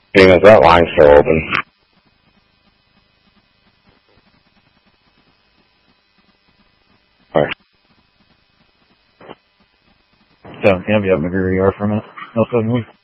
Seeing as that line's still open. Alright. So, can I be up McGreary Yard for a minute? No, so